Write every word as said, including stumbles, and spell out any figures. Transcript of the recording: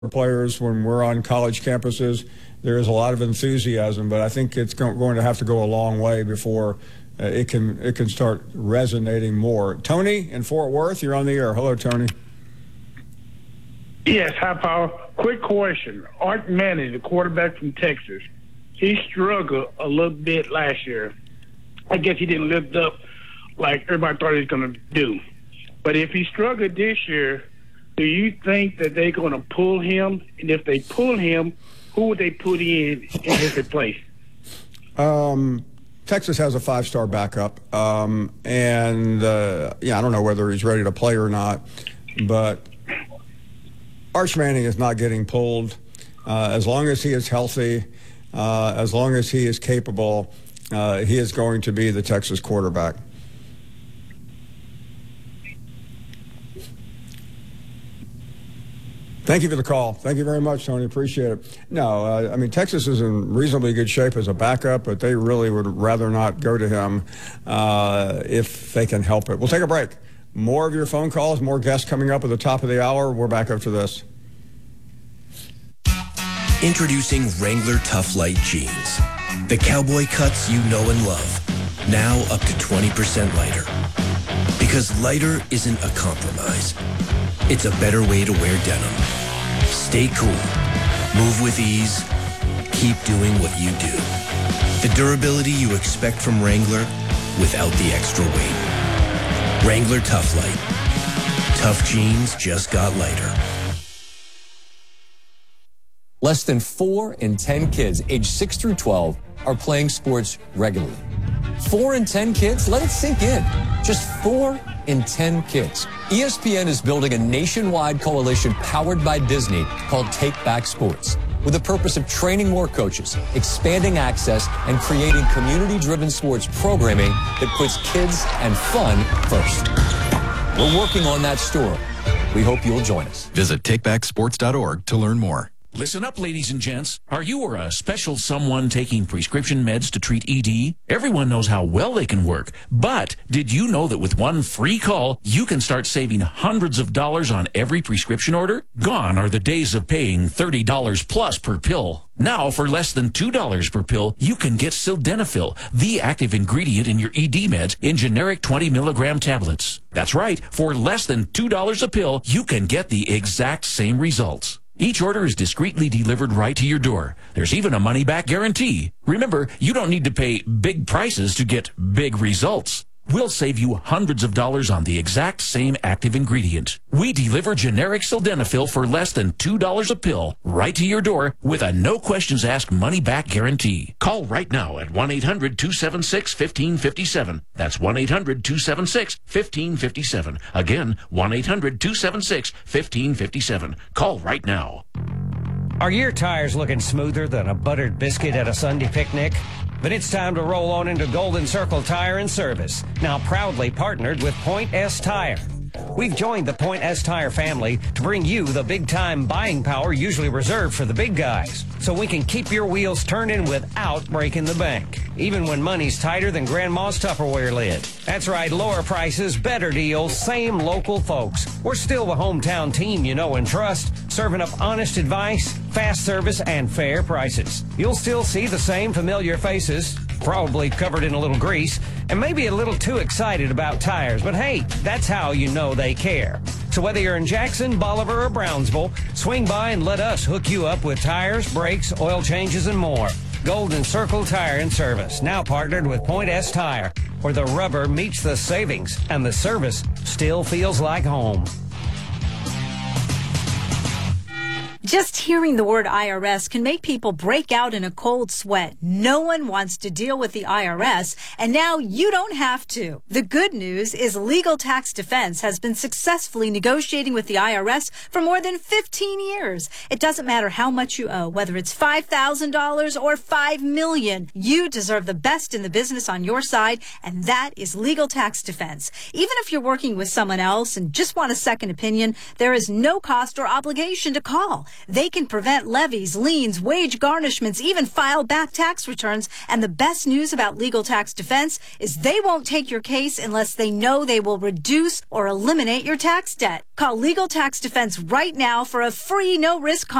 players when we're on college campuses. There is a lot of enthusiasm, but I think it's going to have to go a long way before uh, it can it can start resonating more. Tony in Fort Worth, you're on the air. Hello, Tony. Yes, hi, Paul. Quick question. Art Manning, the quarterback from Texas, he struggled a little bit last year. I guess he didn't live up like everybody thought he was going to do. But if he struggled this year, do you think that they're going to pull him? And if they pull him, who would they put in in his place? Um, Texas has a five-star backup. Um, and, uh, yeah, I don't know whether he's ready to play or not. But Arch Manning is not getting pulled. Uh, as long as he is healthy, uh, as long as he is capable, uh, he is going to be the Texas quarterback. Thank you for the call. Thank you very much, Tony. Appreciate it. No, uh, I mean, Texas is in reasonably good shape as a backup, but they really would rather not go to him uh, if they can help it. We'll take a break. More of your phone calls, more guests coming up at the top of the hour. We're back after this. Introducing Wrangler Tough Light Jeans. The cowboy cuts you know and love. Now up to twenty percent lighter. Because lighter isn't a compromise. It's a better way to wear denim. Stay cool. Move with ease. Keep doing what you do. The durability you expect from Wrangler without the extra weight. Wrangler Tough Light. Tough jeans just got lighter. Less than four in ten kids aged six through twelve are playing sports regularly. Four in ten kids? Let it sink in. Just four in ten kids. E S P N is building a nationwide coalition powered by Disney called Take Back Sports, with the purpose of training more coaches, expanding access, and creating community-driven sports programming that puts kids and fun first. We're working on that story. We hope you'll join us. Visit take back sports dot org to learn more. Listen up, ladies and gents. Are you or a special someone taking prescription meds to treat E D? Everyone knows how well they can work. But did you know that with one free call, you can start saving hundreds of dollars on every prescription order? Gone are the days of paying thirty dollars plus per pill. Now, for less than two dollars per pill, you can get Sildenafil, the active ingredient in your E D meds, in generic twenty milligram tablets. That's right. For less than two dollars a pill, you can get the exact same results. Each order is discreetly delivered right to your door. There's even a money-back guarantee. Remember, you don't need to pay big prices to get big results. We'll save you hundreds of dollars on the exact same active ingredient. We deliver generic Sildenafil for less than two dollars a pill right to your door with a no-questions-asked money-back guarantee. Call right now at one eight hundred two seven six one five five seven. That's one eight hundred two seven six one five five seven. Again, one eight hundred two seven six one five five seven. Call right now. Are your tires looking smoother than a buttered biscuit at a Sunday picnic? Then it's time to roll on into Golden Circle Tire and Service, now proudly partnered with Point S Tire. We've joined the Point S Tire family to bring you the big-time buying power usually reserved for the big guys, so we can keep your wheels turning without breaking the bank, even when money's tighter than Grandma's Tupperware lid. That's right, lower prices, better deals, same local folks. We're still the hometown team you know and trust, serving up honest advice, fast service, and fair prices. You'll still see the same familiar faces, probably covered in a little grease, and maybe a little too excited about tires, but hey, that's how you know they care. So whether you're in Jackson, Bolivar, or Brownsville, swing by and let us hook you up with tires, brakes, oil changes, and more. Golden Circle Tire and Service, now partnered with Point S Tire, where the rubber meets the savings and the service still feels like home. Just hearing the word I R S can make people break out in a cold sweat. No one wants to deal with the I R S, and now you don't have to. The good news is Legal Tax Defense has been successfully negotiating with the I R S for more than fifteen years. It doesn't matter how much you owe, whether it's five thousand dollars or five million dollars. You deserve the best in the business on your side, and that is Legal Tax Defense. Even if you're working with someone else and just want a second opinion, there is no cost or obligation to call. They can prevent levies, liens, wage garnishments, even file back tax returns. And the best news about Legal Tax Defense is they won't take your case unless they know they will reduce or eliminate your tax debt. Call Legal Tax Defense right now for a free no-risk